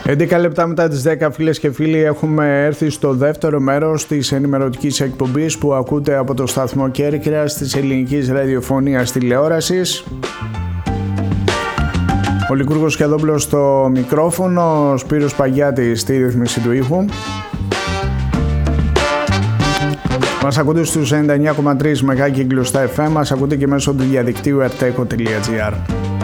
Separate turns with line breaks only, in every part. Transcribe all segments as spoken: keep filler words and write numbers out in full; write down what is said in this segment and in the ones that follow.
έντεκα λεπτά μετά τις δέκα, φίλες και φίλοι, έχουμε έρθει στο δεύτερο μέρος της ενημερωτικής εκπομπής που ακούτε από το σταθμό Κέρκυρας της ελληνικής ραδιοφωνίας τηλεόρασης. Ο Λικούργος Κιαδόπουλος στο μικρόφωνο, ο Σπύρος Παγιάτης στη ρύθμιση του ήχου. Μας ακούτε στους ενενήντα εννιά κόμμα τρία μεγάκυκλους στα εφ εμ, μας ακούτε και μέσω του διαδικτύου ερτέκο τελεία τζι άρ.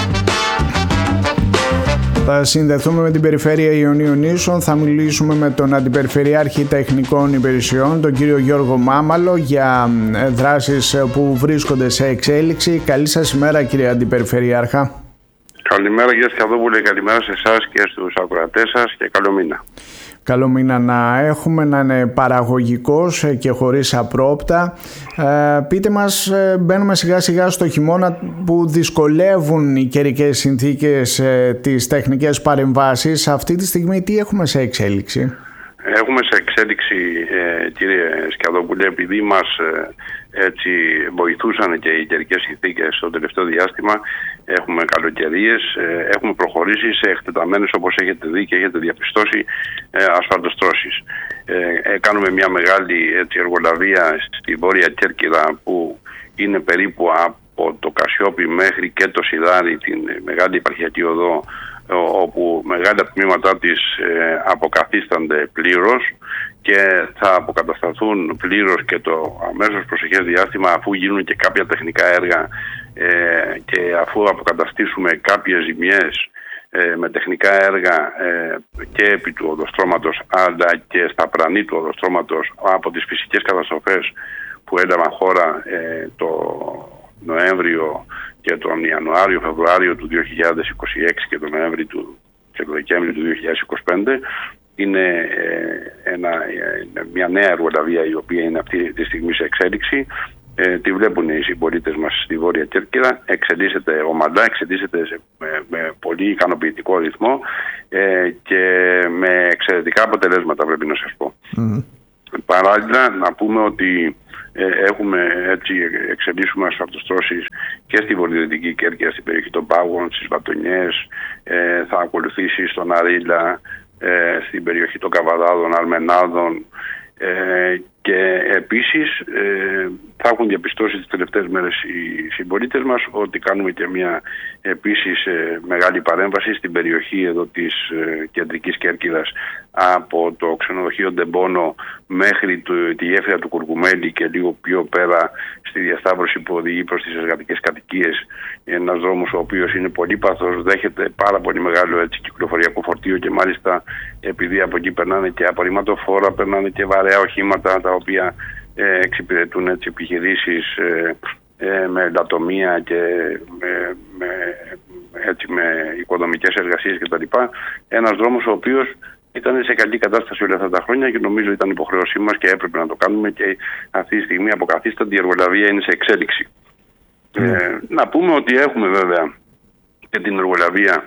Θα συνδεθούμε με την Περιφέρεια Ιωνίων Νήσων, θα μιλήσουμε με τον Αντιπεριφερειάρχη Τεχνικών Υπηρεσιών, τον κύριο Γιώργο Μάμαλο, για δράσεις που βρίσκονται σε εξέλιξη. Καλή σας ημέρα, κύριε Αντιπεριφερειάρχα.
Καλημέρα κύριε Σκιαδόπουλε, καλημέρα σε εσάς και στους ακροατές σας και καλό μήνα.
Καλό μήνα να έχουμε, να είναι παραγωγικός και χωρίς απρόπτα. Ε, πείτε μας, μπαίνουμε σιγά σιγά στο χειμώνα που δυσκολεύουν οι καιρικές συνθήκες, ε, τις τεχνικές παρεμβάσεις. Αυτή τη στιγμή τι έχουμε σε εξέλιξη?
Έχουμε σε εξέλιξη, ε, κύριε Σκιαδόπουλε, επειδή μας ε, έτσι βοηθούσαν και οι καιρικές συνθήκες στο τελευταίο διάστημα, έχουμε καλοκαιρίες, ε, έχουμε προχωρήσει σε εκτεταμένες, όπως έχετε δει και έχετε διαπιστώσει, ε, ασφαλτοστρώσεις. Ε, ε, κάνουμε μια μεγάλη έτσι, εργολαβία στη Βόρεια Κέρκυρα, που είναι περίπου από το Κασιόπι μέχρι και το Σιδάρι, την μεγάλη επαρχιακή οδό, όπου μεγάλα τμήματά της ε, αποκαθίστανται πλήρως και θα αποκατασταθούν πλήρως και το αμέσως προσεχές διάστημα, αφού γίνουν και κάποια τεχνικά έργα ε, και αφού αποκαταστήσουμε κάποιες ζημιές ε, με τεχνικά έργα ε, και επί του οδοστρώματος αλλά και στα πρανή του οδοστρώματος από τις φυσικές καταστροφές που έλαβαν χώρα ε, το Νοέμβριο και τον Ιανουάριο, Φεβρουάριο του δύο χιλιάδες είκοσι έξι και τον Νοέμβριο του, και τον Δεκέμβριο του δύο χιλιάδες είκοσι πέντε. Είναι ε, ένα, ε, μια νέα εργολαβία η οποία είναι αυτή τη στιγμή σε εξέλιξη. Ε, τη βλέπουν οι συμπολίτες μας στη Βόρεια Κέρκυρα. Εξελίσσεται ομαλά, εξελίσσεται σε, με, με πολύ ικανοποιητικό ρυθμό ε, και με εξαιρετικά αποτελέσματα, πρέπει να σας πω. Mm-hmm. Παράλληλα, να πούμε ότι ε, έχουμε έτσι εξελίσσουμε ασφαλτοστρώσεις και στη βορειοδυτική Κέρκυρα, στην περιοχή των Πάγων, στις Βατονιές, ε, θα ακολουθήσει στον Αρίλα, ε, στην περιοχή των Καβαδάδων, Αρμενάδων, ε, και επίσης ε, θα έχουν διαπιστώσει τις τελευταίες μέρες οι συμπολίτες μας ότι κάνουμε και μια επίσης ε, μεγάλη παρέμβαση στην περιοχή εδώ της ε, κεντρικής Κέρκυρας, από το ξενοδοχείο Ντεμπόνο μέχρι το, τη γέφυρα του Κουρκουμέλη και λίγο πιο πέρα στη διασταύρωση που οδηγεί προς τις εργατικές κατοικίες. Ένας δρόμος ο οποίος είναι πολύπαθος, δέχεται πάρα πολύ μεγάλο έτσι, κυκλοφοριακό φορτίο και μάλιστα επειδή από εκεί περνάνε και απορριμματοφόρα, περνάνε και βαρέα οχήματα τα οποία ε, εξυπηρετούν έτσι, επιχειρήσεις ε, ε, με ελαττωμία και με, με, έτσι, με οικοδομικές εργασίες κτλ. Ένας δρόμος ο οποίος ήταν σε καλή κατάσταση όλα αυτά τα χρόνια και νομίζω ήταν υποχρέωσή μας και έπρεπε να το κάνουμε, και αυτή τη στιγμή αποκαθίσταται, η εργολαβία είναι σε εξέλιξη. Mm. Ε, να πούμε ότι έχουμε βέβαια και την εργολαβία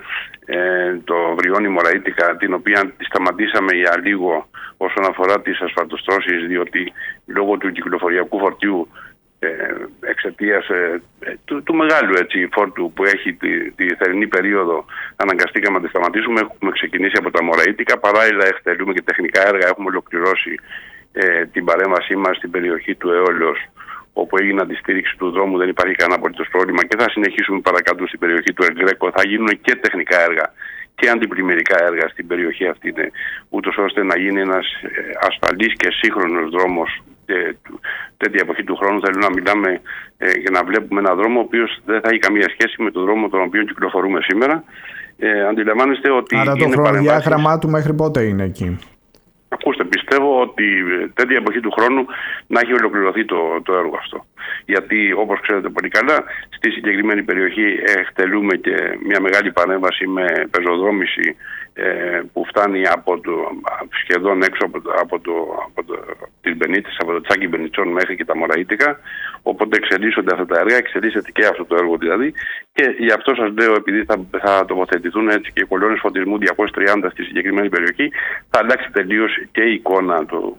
ε, το Βριώνη Μωραΐτικα, την οποία τη σταματήσαμε για λίγο όσον αφορά τις ασφαλτοστρώσεις, διότι λόγω του κυκλοφοριακού φορτίου ε, εξαιτίας ε, του, του μεγάλου έτσι, φόρτου που έχει τη, τη θερινή περίοδο, αναγκαστήκαμε να τη σταματήσουμε. Έχουμε ξεκινήσει από τα Μωραΐτικα, παράλληλα εκτελούμε και τεχνικά έργα. Έχουμε ολοκληρώσει ε, την παρέμβασή μας στην περιοχή του Αιώλεως, όπου έγινε αντιστήριξη του δρόμου, δεν υπάρχει κανένα απολύτως πρόβλημα, και θα συνεχίσουμε παρακάτω στην περιοχή του Εγκρέκο. Θα γίνουν και τεχνικά έργα και αντιπλημμυρικά έργα στην περιοχή αυτή, ούτως ώστε να γίνει ένας ασφαλής και σύγχρονος δρόμος. Και τέτοια εποχή του χρόνου θέλω να μιλάμε ε, για να βλέπουμε έναν δρόμο ο οποίος δεν θα έχει καμία σχέση με τον δρόμο τον οποίο κυκλοφορούμε σήμερα. Ε, αντιλαμβάνεστε ότι
άρα το χρονοδιάγραμμά του μέχρι πότε είναι εκεί?
Ακούστε, πιστεύω ότι τέτοια εποχή του χρόνου να έχει ολοκληρωθεί το, το έργο αυτό. Γιατί όπως ξέρετε πολύ καλά, στη συγκεκριμένη περιοχή εκτελούμε και μια μεγάλη παρέμβαση με πεζοδρόμηση ε, που φτάνει από το, σχεδόν έξω από, το, από, το, από το, τις Μπενίτες, από το Τσάκι Μπενιτσών μέχρι και τα Μωραΐτικα. Οπότε εξελίσσονται αυτά τα έργα, εξελίσσεται και αυτό το έργο δηλαδή. Και γι' αυτό σας λέω, επειδή θα, θα τοποθετηθούν έτσι και κολόνες φωτισμού διακόσιες τριάντα στη συγκεκριμένη περιοχή, θα αλλάξει τελείως και η εικόνα του,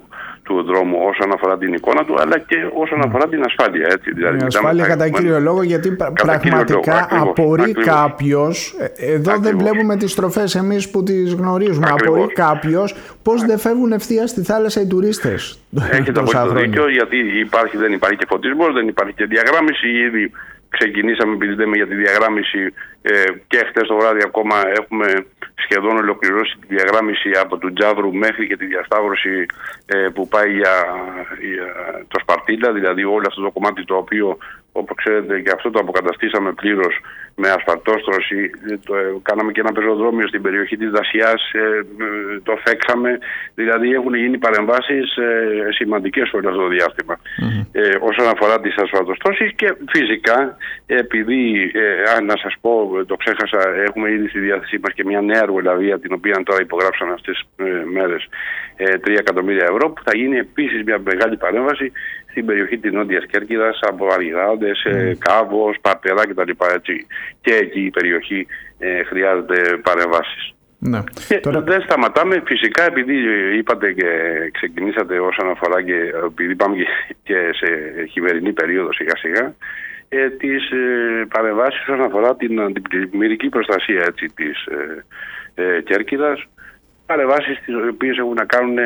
του δρόμου όσον αφορά την εικόνα του, αλλά και όσον αφορά την ασφάλεια. Έτσι. Δηλαδή,
η ασφάλεια κατά κύριο λόγο, γιατί πραγματικά απορεί κάποιος, εδώ ακριβώς. Δεν βλέπουμε τις στροφές εμείς που τις γνωρίζουμε, ακριβώς. Απορεί κάποιος πώς δεν φεύγουν ευθεία στη θάλασσα οι τουρίστες.
Έχετε απόλυτο δίκιο, γιατί υπάρχει, δεν υπάρχει και φωτισμός, δεν υπάρχει και διαγράμμιση. Ήδη ξεκινήσαμε, επειδή λέμε για τη διαγράμμιση, ε, και χτες το βράδυ ακόμα έχουμε σχεδόν ολοκληρώσει τη διαγράμμιση από του Τζαύρου μέχρι και τη διασταύρωση ε, που πάει για, για το Σπαρτίλα, δηλαδή όλο αυτό το κομμάτι το οποίο, όπως ξέρετε, και αυτό το αποκαταστήσαμε πλήρως με ασφαλτόστρωση. Το, ε, κάναμε και ένα πεζοδρόμιο στην περιοχή της Δασιάς, ε, ε, το φέξαμε. Δηλαδή έχουν γίνει παρεμβάσεις ε, σημαντικές όλο αυτό το διάστημα. Mm-hmm. Ε, όσον αφορά τις ασφαλτοστρώσεις, και φυσικά επειδή, ε, αν να σας πω, το ξέχασα, έχουμε ήδη στη διάθεσή μας και μια νέα εργολαβία, την οποία τώρα υπογράψαμε αυτές τις ε, μέρες, ε, τρία εκατομμύρια ευρώ, που θα γίνει επίσης μια μεγάλη παρέμβαση στην περιοχή της Νότιας Κέρκυρας, από Αργυράδες, mm. Κάβος, Παρτερά κτλ. Και εκεί η περιοχή ε, χρειάζεται παρεμβάσεις. Ναι. Και τώρα... δεν σταματάμε, φυσικά, επειδή είπατε και ξεκινήσατε όσον αφορά, και επειδή πάμε και σε χειμερινή περίοδο σιγά σιγά, ε, τις ε, παρεμβάσεις όσον αφορά την αντιπλημμυρική προστασία, έτσι, της ε, ε, Κέρκυρας, παρεμβάσεις τις οποίες έχουν να κάνουν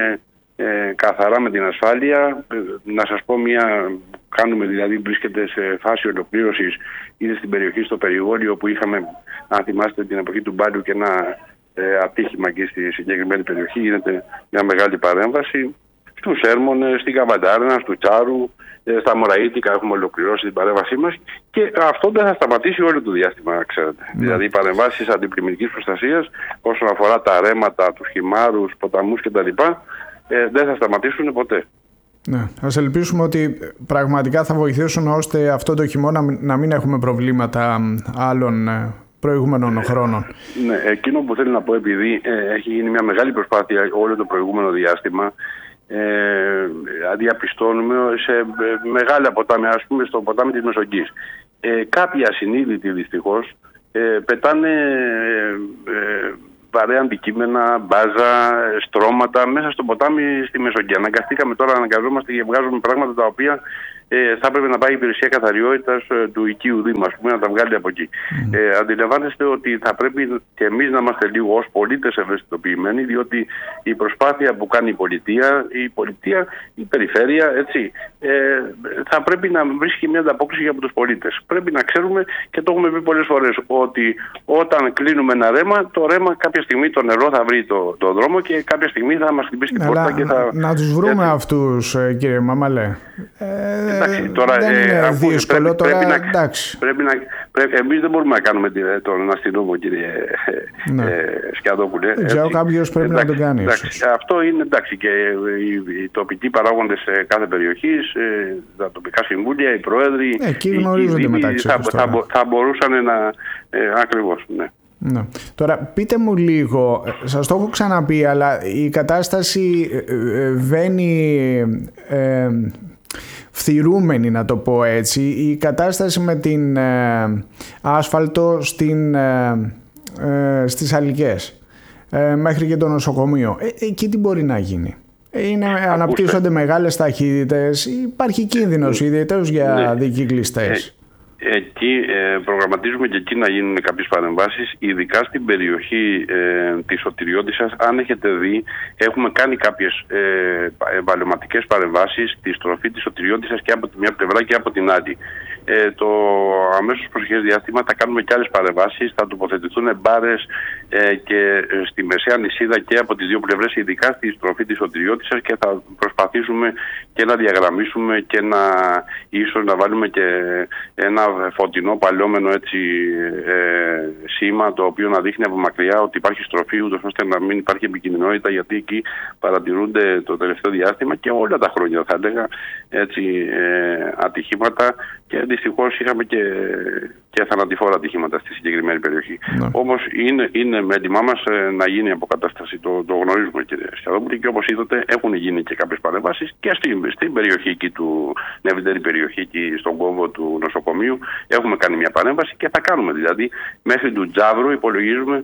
Ε, καθαρά με την ασφάλεια. Ε, να σας πω μια, κάνουμε δηλαδή, βρίσκεται σε φάση ολοκλήρωσης ήδη στην περιοχή, στο περιβόλιο, που είχαμε, αν θυμάστε, την εποχή του Μπάλιου και ένα ε, ατύχημα εκεί στη συγκεκριμένη περιοχή. Γίνεται μια μεγάλη παρέμβαση στους Έρμονες, στην Καβαντάρνα, στο Τσάρου, ε, στα Μωραΐτικα έχουμε ολοκληρώσει την παρέμβασή μας, και αυτό δεν θα σταματήσει όλο το διάστημα, ξέρετε. Mm. Δηλαδή οι παρεμβάσεις αντιπλημμυρικής προστασίας όσον αφορά τα ρέματα, τους χυμάρους, ποταμούς κτλ. Ε, δεν θα σταματήσουν ποτέ.
Ναι. Ας ελπίσουμε ότι πραγματικά θα βοηθήσουν ώστε αυτό το χειμώνα να μην έχουμε προβλήματα άλλων προηγούμενων χρόνων.
Ναι, εκείνο που θέλω να πω, επειδή ε, έχει γίνει μια μεγάλη προσπάθεια όλο το προηγούμενο διάστημα, ε, διαπιστώνουμε σε ε, μεγάλα ποτάμια, ας πούμε στο ποτάμι της Μεσογγής, ε, κάποιοι ασυνείδητοι δυστυχώς ε, πετάνε ε, ε, βαρέα αντικείμενα, μπάζα, στρώματα μέσα στο ποτάμι στη Μεσογεία. Αναγκαστήκαμε τώρα, αναγκαζόμαστε και βγάζουμε πράγματα τα οποία ε, θα έπρεπε να πάει η υπηρεσία καθαριότητας ε, του οικείου Δήμου, ας πούμε, να τα βγάλει από εκεί. Mm. Ε, αντιλαμβάνεστε ότι θα πρέπει και εμείς να είμαστε λίγο ως πολίτες ευαισθητοποιημένοι, διότι η προσπάθεια που κάνει η πολιτεία, η πολιτεία, η περιφέρεια, έτσι, ε, θα πρέπει να βρίσκει μια ανταπόκριση από τους πολίτες. Πρέπει να ξέρουμε, και το έχουμε πει πολλές φορές, ότι όταν κλείνουμε ένα ρέμα, το ρέμα κάποια στιγμή, το νερό θα βρει το, το δρόμο και κάποια στιγμή θα μας χτυπήσει την πόρτα. Και θα...
Να, να τους βρούμε έτσι αυτούς, κύριε Μαμαλέ. Ε,
εντάξει, τώρα,
δεν είναι
ε,
δύσκολο
πρέπει,
τώρα,
πρέπει να,
εντάξει.
Πρέπει να, πρέπει, εμείς δεν μπορούμε να κάνουμε τον αστυνόμο, κύριε ναι. ε, Σκιαδόπουλε.
Δεν ξέρω, κάποιος πρέπει εντάξει, να τον κάνει.
Εντάξει, αυτό είναι, εντάξει, και οι, οι τοπικοί παράγοντες σε κάθε περιοχή, τα τοπικά συμβούλια, οι πρόεδροι,
ε, εκεί γνωρίζονται οι, μεταξύ
θα, θα, θα, θα μπορούσαν να... Ε, ακριβώς, ναι.
Ναι. Τώρα πείτε μου λίγο, σας το έχω ξαναπεί, αλλά η κατάσταση βαίνει ε, φθυρούμενη, να το πω έτσι. Η κατάσταση με την ε, άσφαλτο στην, ε, ε, στις Αλικές ε, μέχρι και το νοσοκομείο, ε, εκεί τι μπορεί να γίνει? Είναι, αναπτύσσονται μεγάλες ταχύτητες, υπάρχει κίνδυνος ιδιαίτερος για ναι. δικυκλιστές.
Εκεί ε, προγραμματίζουμε και εκεί να γίνουν κάποιες παρεμβάσεις, ειδικά στην περιοχή ε, της Σωτηριώτισσας. Αν έχετε δει, έχουμε κάνει κάποιες ε, βαλαιωματικές παρεμβάσεις στη στροφή της Σωτηριώτισσας και από τη μια πλευρά και από την άλλη. Ε, το αμέσως προσεχές διάστημα θα κάνουμε και άλλες παρεμβάσεις, θα τοποθετηθούν μπάρες ε, και στη Μεσαία Νησίδα και από τις δύο πλευρές, ειδικά στη στροφή της Σωτηριώτισσας, και θα προσπαθήσουμε και να διαγραμμίσουμε και να ίσως να βάλουμε και ένα φωτεινό παλαιόμενο έτσι ε, σήμα, το οποίο να δείχνει από μακριά ότι υπάρχει στροφή, ούτως ώστε να μην υπάρχει επικινδυνότητα, γιατί εκεί παρατηρούνται το τελευταίο διάστημα και όλα τα χρόνια, θα έλεγα, έτσι, ε, ατυχήματα, και δυστυχώς είχαμε και, και θανατηφόρα ατυχήματα στη συγκεκριμένη περιοχή. Ναι. Όμως είναι, είναι με έτοιμά μας ε, να γίνει αποκατάσταση, το, το γνωρίζουμε, κύριε Σκιαδόπουλη, και όπως είδατε έχουν γίνει και κάποιες παρεμβάσεις και στην, στην περιοχή εκεί του, την ευρύτερη περιοχή εκεί στον κόμβο του νοσοκομείου έχουμε κάνει μια παρέμβαση και θα κάνουμε, δηλαδή μέχρι του Τζαύρου υπολογίζουμε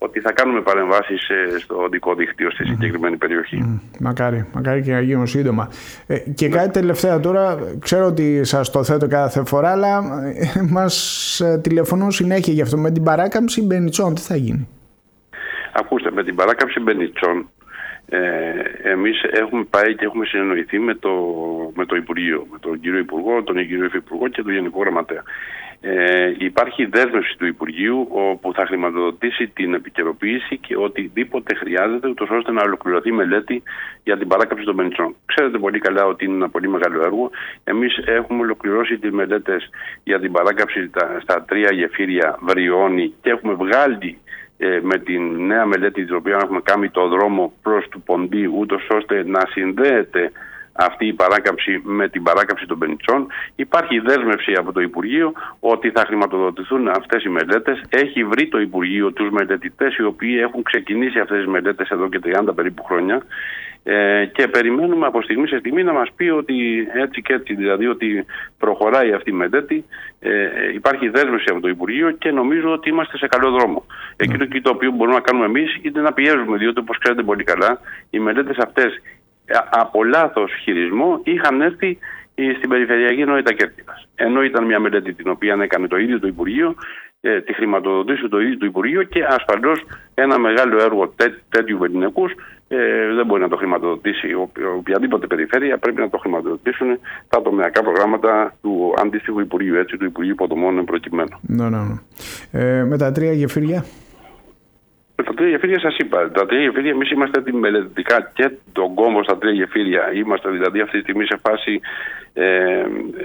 ότι θα κάνουμε παρεμβάσεις στο οδικό δίκτυο στη συγκεκριμένη περιοχή.
Mm, μακάρι, μακάρι και να γίνουν σύντομα. Ε, και κάτι τελευταία τώρα, ξέρω ότι σας το θέτω κάθε φορά, αλλά ε, μας ε, τηλεφωνούν συνέχεια γι' αυτό. Με την παράκαμψη Μπενιτσών τι θα γίνει?
Ακούστε, με την παράκαμψη Μπενιτσών ε, εμείς έχουμε πάει και έχουμε συνεννοηθεί με το, με το Υπουργείο, με τον κύριο Υπουργό, τον κύριο Υφυπουργό και τον Γενικό Γραμματέα. Ε, υπάρχει δέσμευση του Υπουργείου όπου θα χρηματοδοτήσει την επικαιροποίηση και οτιδήποτε χρειάζεται ούτως ώστε να ολοκληρωθεί μελέτη για την παράκαμψη των Μπενιτσών. Ξέρετε πολύ καλά ότι είναι ένα πολύ μεγάλο έργο. Εμείς έχουμε ολοκληρώσει τις μελέτες για την παράκαμψη στα, στα τρία γεφύρια Βριώνη και έχουμε βγάλει ε, με την νέα μελέτη την οποία έχουμε κάνει το δρόμο προς του Ποντί ούτως ώστε να συνδέεται αυτή η παράκαμψη με την παράκαμψη των Μπενιτσών. Υπάρχει δέσμευση από το Υπουργείο ότι θα χρηματοδοτηθούν αυτές οι μελέτες. Έχει βρει το Υπουργείο τους μελετητές οι οποίοι έχουν ξεκινήσει αυτές τις μελέτες εδώ και τριάντα περίπου χρόνια ε, και περιμένουμε από στιγμή σε στιγμή να μας πει ότι έτσι και έτσι, δηλαδή ότι προχωράει αυτή η μελέτη. Ε, υπάρχει δέσμευση από το Υπουργείο και νομίζω ότι είμαστε σε καλό δρόμο. Mm. Εκείνο και το οποίο μπορούμε να κάνουμε εμείς είναι να πιέζουμε, διότι όπως ξέρετε πολύ καλά οι μελέτες αυτές από λάθος χειρισμό είχαν έρθει στην περιφερειακή ενότητα Κέρκυρας. Ενώ ήταν μια μελέτη την οποία έκανε το ίδιο το Υπουργείο, ε, τη χρηματοδοτήσε το ίδιο το Υπουργείο και ασφαλώς ένα μεγάλο έργο τέ, τέτοιου βεληνικούς ε, δεν μπορεί να το χρηματοδοτήσει οποιαδήποτε περιφέρεια, πρέπει να το χρηματοδοτήσουν τα τομεακά προγράμματα του αντίστοιχου Υπουργείου, έτσι, του Υπουργείου Υποδομών προκειμένου.
No, no, no. Ε, με τα τρία γεφύρια.
Με τα τρία γεφύρια σας είπα. Τα τρία γεφύρια εμείς είμαστε μελετητικά και τον κόμβο στα τρία γεφύρια. Είμαστε δηλαδή αυτή τη στιγμή σε φάση ε, ε,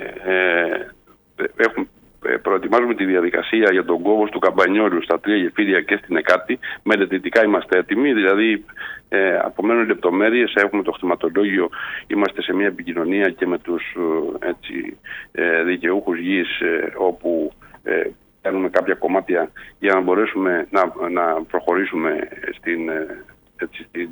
ε, έχουμε, ε, προετοιμάζουμε τη διαδικασία για τον κόμβο του Καμπανιόλου στα τρία γεφύρια και στην Εκάτη. Μελετητικά είμαστε έτοιμοι, δηλαδή ε, απομένουν λεπτομέρειες, έχουμε το χρηματολόγιο, είμαστε σε μια επικοινωνία και με τους έτσι, ε, δικαιούχους γης ε, όπου ε, κάνουμε κάποια κομμάτια για να μπορέσουμε να, να προχωρήσουμε στην, έτσι, στην,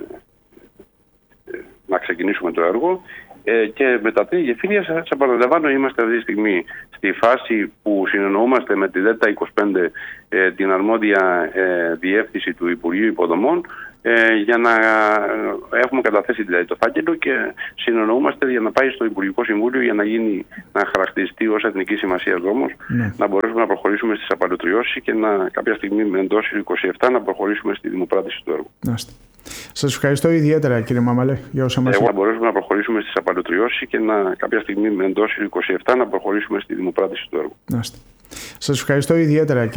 να ξεκινήσουμε το έργο. Ε, και με τα τρία γεφύρια, σας επαναλαμβάνω, είμαστε αυτή τη στιγμή στη φάση που συνεννοούμαστε με τη ΔΕΛΤΑ είκοσι πέντε, ε, την αρμόδια ε, διεύθυνση του Υπουργείου Υποδομών, ε, για να έχουμε καταθέσει δηλαδή το φάκελο και συνεννοούμαστε για να πάει στο Υπουργικό Συμβούλιο για να γίνει, να χαρακτηριστεί ως εθνική σημασία δρόμος, ναι. Να μπορέσουμε να προχωρήσουμε στις απαλωτριώσεις και να, κάποια στιγμή εντός είκοσι επτά να προχωρήσουμε στη δημοπράτηση του έργου.
Νάστε. Σας ευχαριστώ ιδιαίτερα κύριε Μαμαλέ για όσα μας...
Εγώ να μπορέσουμε να προχωρήσουμε στις απαλωτριώσεις και να, κάποια στιγμή εντός είκοσι επτά να προχωρήσουμε στη δημοπράτηση του έργου.
Νάστε. Σας ευχαριστώ ιδιαίτερα.